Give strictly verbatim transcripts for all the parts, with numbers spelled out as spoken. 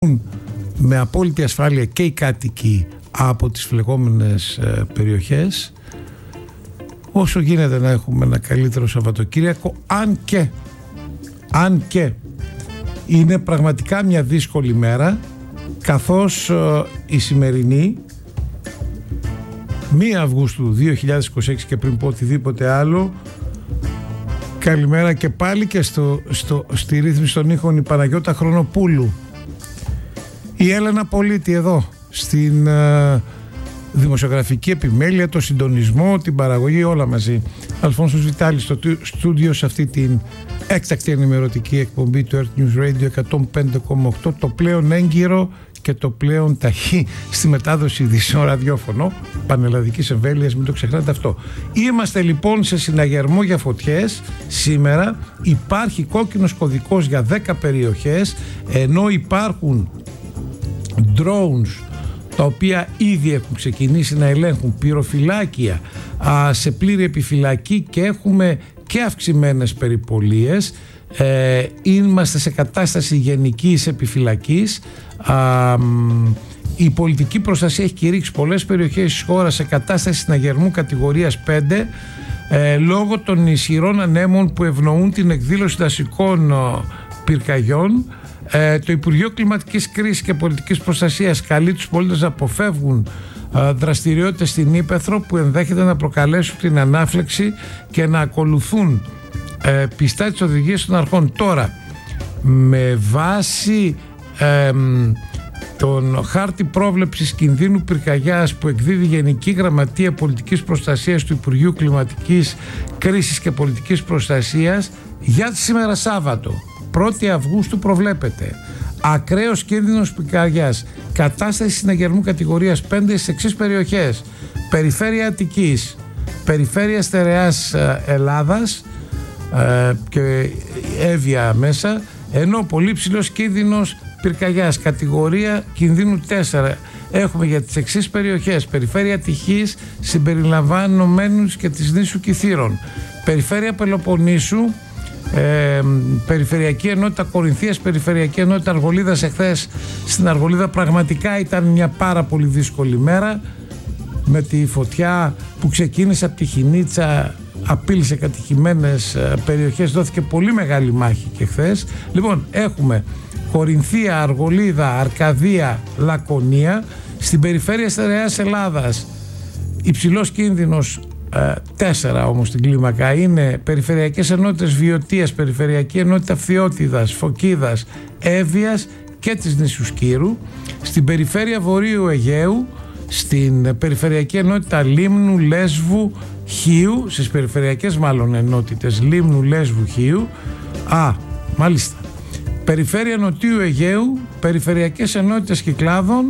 με απόλυτη ασφάλεια και οι κάτοικοι από τις φλεγόμενες ε, περιοχές, όσο γίνεται να έχουμε ένα καλύτερο Σαββατοκύριακο, αν και αν και είναι πραγματικά μια δύσκολη μέρα, καθώς ε, η σημερινή πρώτη Αυγούστου δύο χιλιάδες είκοσι έξι, και πριν πω οτιδήποτε άλλο, καλημέρα και πάλι και στο, στο, στη ρύθμιση των ήχων η Παναγιώτα Χρονοπούλου, η Έλενα Πολίτη εδώ στην ε, δημοσιογραφική επιμέλεια, το συντονισμό, την παραγωγή, όλα μαζί. Αλφόνσος Βιτάλης στο στούντιο σε αυτή την έκτακτη ενημερωτική εκπομπή του Earth News Radio εκατόν πέντε κόμμα οκτώ, το πλέον έγκυρο και το πλέον ταχύ στη μετάδοση ειδήσεων ραδιόφωνο πανελλαδικής εμβέλειας, μην το ξεχνάτε αυτό. Είμαστε λοιπόν σε συναγερμό για φωτιές. Σήμερα υπάρχει κόκκινος κωδικός για δέκα περιοχές, ενώ υπάρχουν drones τα οποία ήδη έχουν ξεκινήσει να ελέγχουν πυροφυλάκια α, σε πλήρη επιφυλακή, και έχουμε και αυξημένες περιπολίες. Ε, είμαστε σε κατάσταση γενικής επιφυλακής. Α, η πολιτική προστασία έχει κηρύξει πολλές περιοχές της χώρας σε κατάσταση συναγερμού κατηγορίας πέντε ε, λόγω των ισχυρών ανέμων που ευνοούν την εκδήλωση δασικών ο, πυρκαγιών. Ε, το Υπουργείο Κλιματικής Κρίσης και Πολιτικής Προστασίας καλεί τους πολίτες να αποφεύγουν ε, δραστηριότητες στην ύπαιθρο που ενδέχεται να προκαλέσουν την ανάφλεξη και να ακολουθούν ε, πιστά τις οδηγίες των αρχών. Τώρα, με βάση ε, τον χάρτη πρόβλεψης κινδύνου πυρκαγιάς που εκδίδει η Γενική Γραμματεία Πολιτικής Προστασίας του Υπουργείου Κλιματικής Κρίσης και Πολιτικής Προστασίας, για σήμερα Σάββατο πρώτη Αυγούστου προβλέπεται ακραίος κίνδυνος πυρκαγιάς, κατάσταση συναγερμού κατηγορίας πέντε στις εξής περιοχές: περιφέρεια Αττικής, περιφέρεια Στερεάς Ελλάδας ε, και Εύβοια μέσα, ενώ πολύ ψηλός κίνδυνος πυρκαγιάς κατηγορία κινδύνου τέσσερα έχουμε για τις εξής περιοχές: περιφέρεια Αττικής συμπεριλαμβανομένους και της νήσου Κιθήρων, περιφέρεια Πελοποννήσου, Ε, περιφερειακή ενότητα Κορινθίας, περιφερειακή ενότητα Αργολίδας. Εχθές στην Αργολίδα πραγματικά ήταν μια πάρα πολύ δύσκολη μέρα, με τη φωτιά που ξεκίνησε από τη Χινίτσα, απείλησε κατοικημένες περιοχές, δόθηκε πολύ μεγάλη μάχη και χθες. Λοιπόν, έχουμε Κορινθία, Αργολίδα, Αρκαδία, Λακωνία. Στην περιφέρεια Στερεάς Ελλάδας υψηλός κίνδυνος τέσσερα όμως στην κλίμακα είναι περιφερειακές ενότητες Βιωτίας, περιφερειακή ενότητα Φθιώτιδας, Φωκίδας, Εύβοιας και της νήσους Κύρου. Στην περιφέρεια Βορείου Αιγαίου, στην περιφερειακή ενότητα Λίμνου, Λέσβου, Χίου, στις περιφερειακές μάλλον ενότητες Λίμνου, Λέσβου, Χίου. Α, μάλιστα. Περιφέρεια Νοτιού Αιγαίου, περιφερειακές ενότητες Κυκλάδων.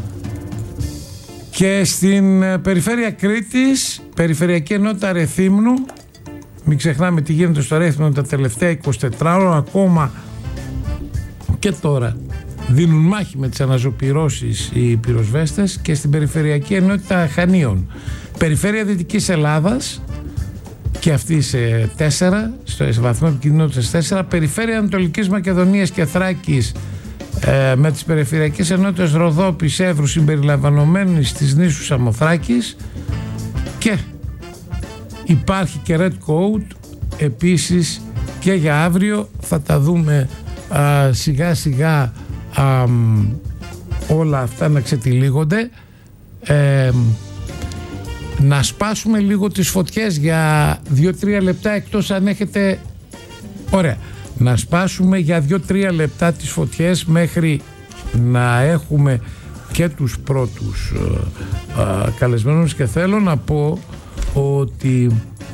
Και στην περιφέρεια Κρήτης, περιφερειακή ενότητα Ρεθύμνου. Μην ξεχνάμε τι γίνεται στο Ρέθυμνο τα τελευταία εικοσιτέσσερις ώρα, ακόμα και τώρα δίνουν μάχη με τις αναζωπυρώσεις οι πυροσβέστες. Και στην περιφερειακή ενότητα Χανίων, περιφέρεια Δυτικής Ελλάδας, και αυτή σε τέσσερα, στο βαθμό επικινδυνότητας τέσσερα, περιφέρεια Ανατολικής Μακεδονίας και Θράκης, Ε, με τις περιφερειακές ενότητες Ροδόπης, Εύρου συμπεριλαμβανομένης της νήσου Σαμοθράκης, και υπάρχει και Red Code επίσης και για αύριο. Θα τα δούμε α, σιγά σιγά α, όλα αυτά να ξετυλίγονται. Ε, να σπάσουμε λίγο τις φωτιές για δύο τρία λεπτά, εκτός αν έχετε. Ωραία. Να σπάσουμε για δύο τρία λεπτά τις φωτιές μέχρι να έχουμε και τους πρώτους α, α, καλεσμένους, και θέλω να πω ότι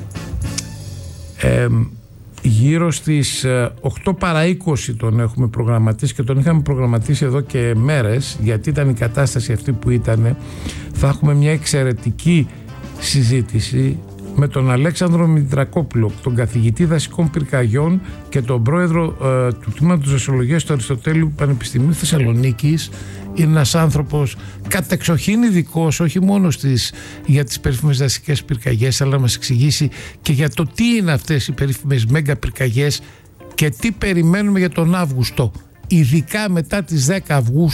ε, γύρω στις οκτώ παρά είκοσι τον έχουμε προγραμματίσει, και τον είχαμε προγραμματίσει εδώ και μέρες, γιατί ήταν η κατάσταση αυτή που ήταν. Θα έχουμε μια εξαιρετική συζήτηση με τον Αλέξανδρο Μητρακόπουλο, τον καθηγητή δασικών πυρκαγιών και τον πρόεδρο ε, του τμήματος δασολογίας του Αριστοτέλειου Πανεπιστημίου Θεσσαλονίκης. Είναι ένας άνθρωπος κατεξοχήν ειδικός, όχι μόνο στις, για τις περίφημες δασικές πυρκαγιές, αλλά να μας εξηγήσει και για το τι είναι αυτές οι περίφημες μέγα πυρκαγιές και τι περιμένουμε για τον Αύγουστο. ειδικά μετά τις δέκα Αυγούστου